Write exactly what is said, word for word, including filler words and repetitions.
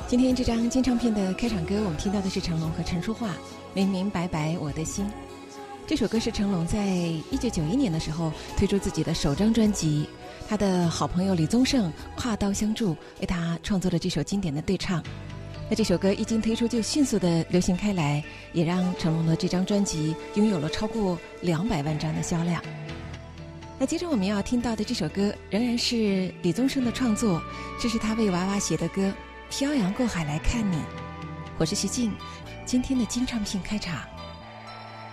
今天这张金唱片的开场歌，我们听到的是成龙和陈淑桦《明明白白我的心》。这首歌是成龙在一九九一年的时候推出自己的首张专辑，他的好朋友李宗盛跨刀相助，为他创作了这首经典的对唱。那这首歌一经推出就迅速的流行开来，也让成龙的这张专辑拥有了超过两百万张的销量。那接着我们要听到的这首歌仍然是李宗盛的创作，这是他为娃娃写的歌《漂洋过海来看你》。我是徐静，今天的金唱片开场。